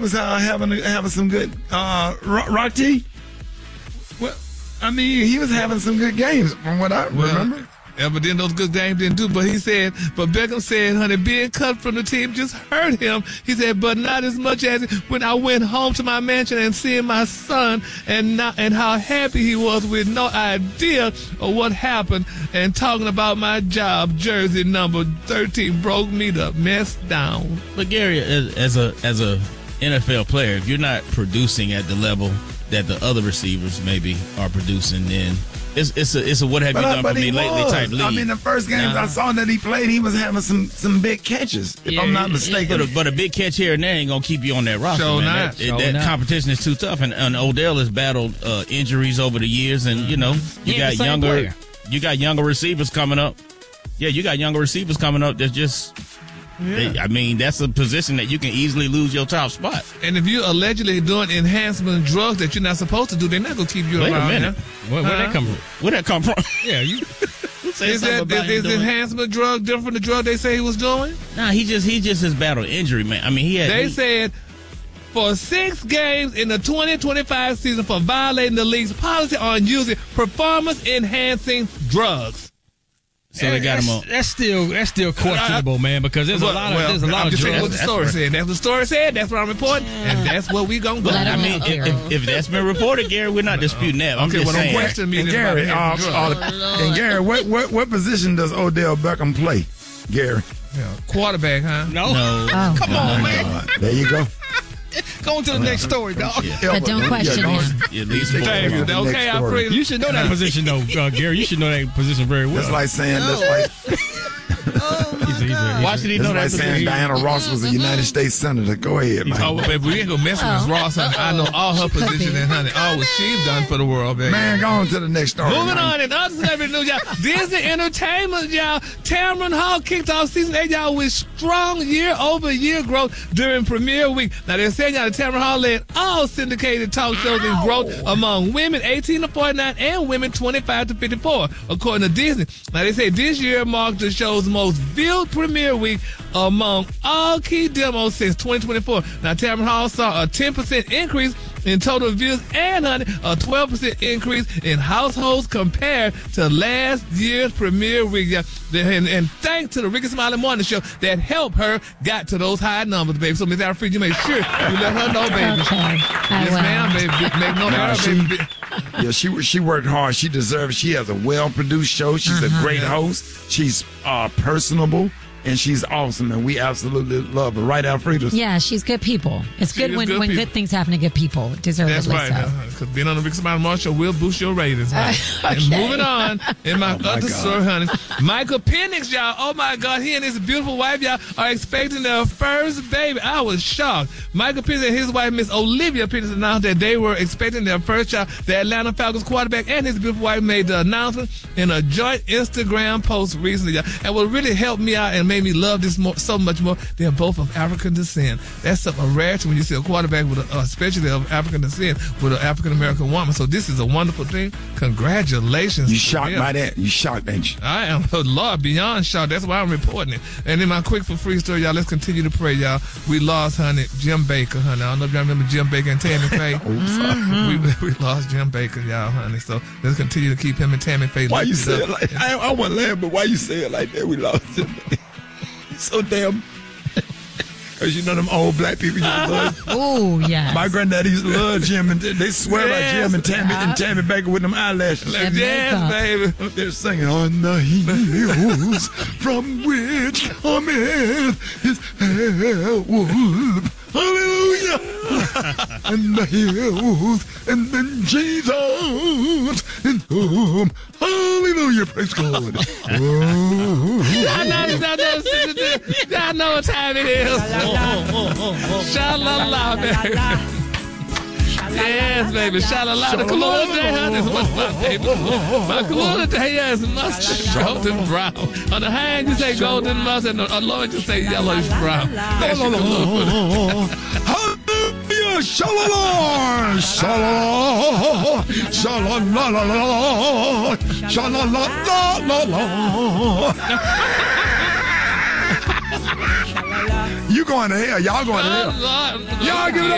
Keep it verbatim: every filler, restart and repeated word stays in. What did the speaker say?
was uh, having having some good. Uh, Rock T. Well, I mean, he was having some good games from what I well, remember. Yeah, but then those good games didn't do. But he said, but Beckham said, honey, being cut from the team just hurt him. He said, but not as much as when I went home to my mansion and seeing my son and not, and how happy he was with no idea of what happened and talking about my job, jersey number thirteen broke me the mess down. But Gary, as, as a as a N F L player, if you're not producing at the level that the other receivers maybe are producing, then It's it's a it's a what have but, you done uh, for me lately was. type league. I mean, the first games nah. I saw that he played, he was having some, some big catches, if yeah, I'm not mistaken. But a, but a big catch here and there ain't going to keep you on that roster, Show man. Not. That, Show that not. competition is too tough. And, and Odell has battled uh, injuries over the years, and, you know, you he got younger player. you got younger receivers coming up. Yeah, you got younger receivers coming up that's just yeah. they, I mean, that's a position that you can easily lose your top spot. And if you're allegedly doing enhancement drugs that you're not supposed to do, they're not going to keep you Wait around. Wait a minute. Where, where'd uh-huh. that come from? Where'd that come from? Yeah, you... Is that is, is enhancement drug different from the drug they say he was doing? Nah, he just he just has battled injury, man. I mean, he had. They he, said for six games in the twenty twenty-five season for violating the league's policy on using performance-enhancing drugs. So they got him on. That's still that's still questionable, man, because there's well, a lot of well, there's a lot I'm of just drugs. saying what the story that's said. That's what the story said. That's what I'm reporting, and that's what we gonna go. I mean, if, if, if that's been reported, Gary, we're not disputing that. I'm okay, just well, saying. don't question me. And Gary, uh, uh, and Gary, what, what what position does Odell Beckham play? Gary, yeah, quarterback, huh? No, no. Oh. Come oh on, man. God. There you go. Go on to the next story, dog. Yeah. But don't question yeah, him. At least Thank you. Okay, I pray. You should know that position, though, uh, Gary. You should know that position very well. That's like saying no. that's like. Oh he's a, he's a, he's Why should he It's know like that? saying Diana Ross was a United States Senator. Go ahead, man. Oh, baby, we ain't gonna mess with Miss Ross, honey. I know all her position and honey, all what she's done for the world, baby. Man, go on to the next story. Moving man. on in other celebrity news, y'all. Disney Entertainment, y'all. Tamron Hall kicked off season eight, y'all, with strong year-over-year growth during premiere week. Now, they're saying, y'all, that Tamron Hall led all syndicated talk shows in growth among women eighteen to forty-nine and women twenty-five to fifty-four, according to Disney. Now, they say this year marked the show's most viewed premiere week among all key demos since twenty twenty-four. Now, Tamron Hall saw a ten percent increase in total views and, honey, a twelve percent increase in households compared to last year's premiere week. Yeah. And, and thanks to the Ricky Smiley Morning Show that helped her got to those high numbers, baby. So, Miss Alfred, you make sure you let her know, baby. Okay. I Yes, will. ma'am, baby. Make no Nah, error, she- baby. Yeah, she she worked hard. She deserves. She has a well-produced show. She's a great host. She's uh, personable. And she's awesome, and we absolutely love her. Right, Alfreda? Yeah, she's good people. It's She good is when, good when people. good things happen to good people. Deservedly That's right. so. Because being on the Rick Smiley Morning Show will boost your ratings. Honey. Uh, And okay. moving on, in my, Oh, my other God. story, honey, Michael Penix, y'all. Oh, my God. He and his beautiful wife, y'all, are expecting their first baby. I was shocked. Michael Penix and his wife, Miss Olivia Penix, announced that they were expecting their first child. The Atlanta Falcons quarterback and his beautiful wife made the announcement in a joint Instagram post recently, y'all. And what really helped me out and made me love this more, so much more, they're both of African descent. That's a rarity when you see a quarterback with a, especially of African descent, with an African American woman. So this is a wonderful thing. Congratulations. You to shocked them. by that? You shocked, ain't you? I am, Lord, beyond shocked. That's why I'm reporting it. And in my quick for free story, y'all, let's continue to pray, y'all. We lost, honey, Jim Baker, honey. I don't know if y'all remember Jim Baker and Tammy Faye. Mm-hmm. we, we lost Jim Baker, y'all, honey. So let's continue to keep him and Tammy Faye. Why you lifted say up. it like I, I wasn't laughing, but why you say it like that? We lost him. So damn. Because you know them old black people used to love. Oh, yes. My granddaddy used to love Jim, and they swear Yes. by Jim and Tammy and Tammy Baker with them eyelashes. That Yes, makeup. baby. They're singing on the hills from which cometh his help. Hallelujah. And the hills, and then Jesus in whom. Hallelujah. Praise God. Oh. I know, I know, I know what time it is. Sha-la-la, baby. Yes, baby. Sha-la-la. The Kalula Day, honey, is what's my baby. My Kalula Day is mustard golden brown. On the hand, you say golden mustard, and on the lower, you say yellowish brown. That's your Kalula. Hallelujah. Shalala. Shalala. Shalala. Shalala. You going to hell. Y'all going to hell. Y'all give it up.